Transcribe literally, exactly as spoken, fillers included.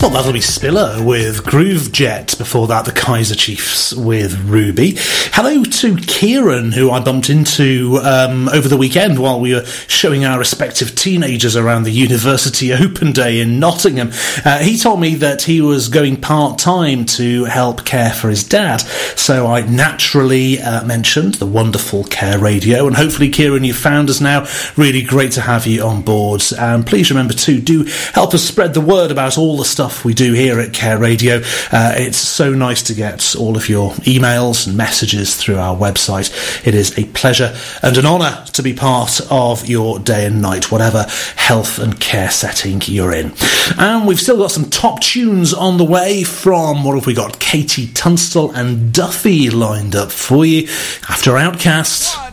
Well, that'll be Spiller with Groove Jet. Before that, the Kaiser Chiefs with Ruby. Hello to Kieran, who I bumped into um, over the weekend while we were showing our respective teenagers around the University Open Day in Nottingham. Uh, he told me that he was going part-time to help care for his dad. So I naturally uh, mentioned the wonderful Care Radio. And hopefully, Kieran, you've found us now. Really great to have you on board. And please remember, too, do help us spread the word about all the stuff we do here at Care Radio. Uh, it's so nice to get all of your emails and messages through our website. It is a pleasure and an honour to be part of your day and night, whatever health and care setting you're in. And we've still got some top tunes on the way from, what have we got, Katie Tunstall and Duffy lined up for you after Outcast.